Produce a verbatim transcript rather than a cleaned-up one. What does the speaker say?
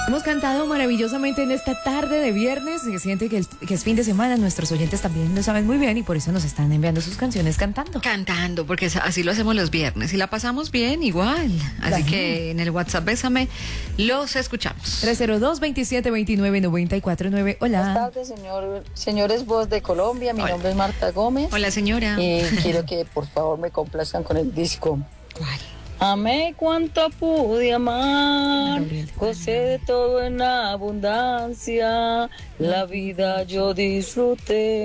Hemos cantado maravillosamente en esta tarde de viernes. Se siente que, el, que es fin de semana. Nuestros oyentes también lo saben muy bien y por eso nos están enviando sus canciones cantando. Cantando, porque así lo hacemos los viernes y la pasamos bien igual. Así Dale. que en el WhatsApp Bésame los escuchamos. tres cero dos, veintisiete veintinueve, noventa y cuatro nueve. Hola. Buenas tardes, señor, señores Voz de Colombia. Mi Hola. nombre es Marta Gómez. Hola, señora. Y quiero que por favor me complazcan con el disco. ¿Cuál? Amé cuanto pude amar, Gabriel. gocé de todo en abundancia, la vida yo disfruté.